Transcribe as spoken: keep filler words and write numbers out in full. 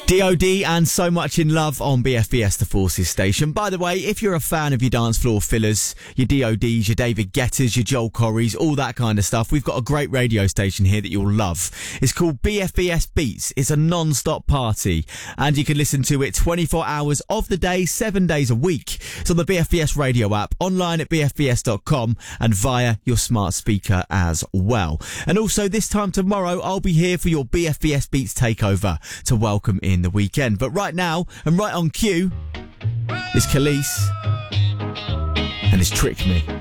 D O D and So Much in Love on B F B S, the Forces station. By the way, if you're a fan of your dance floor fillers, your D O Ds, your David Guettas, your Joel Corrys, all that kind of stuff, we've got a great radio station here that you'll love. It's called B F B S Beats. It's a non-stop party, and you can listen to it twenty-four hours of the day, seven days a week. It's on the B F B S radio app, online at b f b s dot com, and via your smart speaker as well. And also this time tomorrow, I'll be here for your B F B S Beats takeover to welcome in the weekend. But right now, and right on cue, is Khalees and it's Trick Me.